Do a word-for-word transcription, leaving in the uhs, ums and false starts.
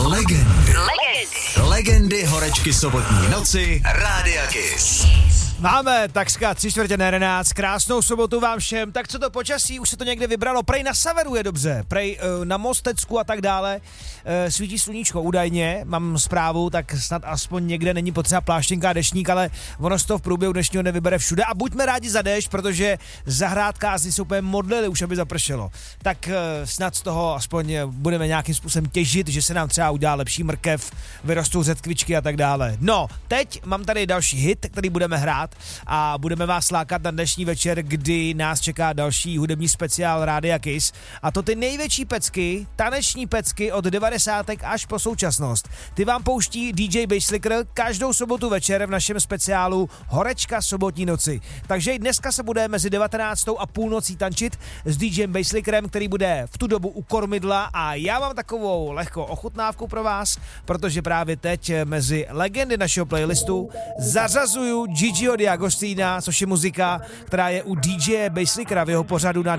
Legendy. Legendy. Legendy horečky sobotní noci Rádia Kiss. Máme takřka tři čtvrtě na jedenáct, krásnou sobotu vám všem. Tak co to počasí, už se to někde vybralo, prej na severu je dobře, prej uh, na Mostecku a tak dále, uh, svítí sluníčko údajně, mám zprávu, tak snad aspoň někde není potřeba pláštěnka a deštník, ale ono se to v průběhu dnešního nevybere všude a buďme rádi za déšť, protože zahrádkáři se úplně modlili už, aby zapršelo. Tak uh, snad z toho aspoň budeme nějakým způsobem těžit, že se nám třeba udělá lepší mrkev, vyrostou řetkvičky a tak dále. No, teď mám tady další hit, který budeme hrát a budeme vás lákat na dnešní večer, kdy nás čeká další hudební speciál Rádia Kiss. A to ty největší pecky, taneční pecky od devadesátek až po současnost. Ty vám pouští dý džej Basslicker každou sobotu večer v našem speciálu Horečka sobotní noci. Takže i dneska se bude mezi devatenáctou a půlnocí tančit s dýdžejem Basslickerem, který bude v tu dobu u kormidla a já mám takovou lehkou ochutnávku pro vás, protože právě teď mezi legendy našeho playlistu zařazuju Gigiho D'Agostina, což je muzika, která je u dý džeje Basslickera v jeho pořadu na